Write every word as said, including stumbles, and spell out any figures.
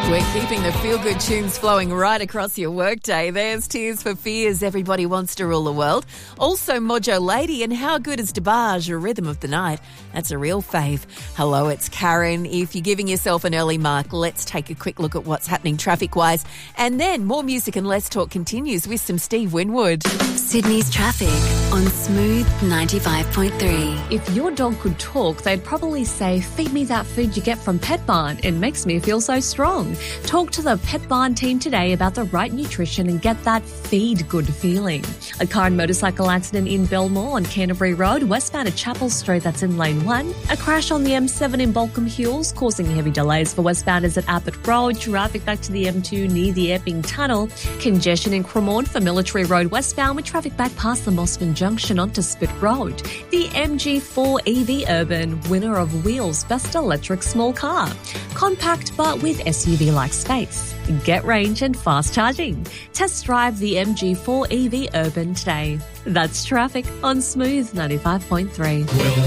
We're keeping the feel-good tunes flowing right across your workday. There's Tears for Fears, Everybody Wants to Rule the World. Also Mojo Lady and How Good is DeBarge, A Rhythm of the Night. That's a real fave. Hello, it's Karen. If you're giving yourself an early mark, let's take a quick look at what's happening traffic-wise. And then more music and less talk continues with some Steve Winwood. Sydney's traffic on Smooth ninety-five point three. If your dog could talk, they'd probably say, feed me that food you get from Pet Barn. It makes me feel so strong. Talk to the Pet Barn team today about the right nutrition and get that feed good feeling. A car and motorcycle accident in Belmore on Canterbury Road, westbound at Chapel Street, that's in lane one. A crash on the M seven in Balcombe Hills, causing heavy delays for westbounders at Abbott Road. Traffic back to the M two near the Epping Tunnel. Congestion in Cremorne for Military Road westbound with traffic back past the Mossman Junction onto Spit Road. The M G four E V Urban, winner of Wheels Best Electric Small Car. Compact but with S U V-like space. Get range and fast charging. Test drive the M G four E V Urban today. That's traffic on Smooth ninety-five point three. Well,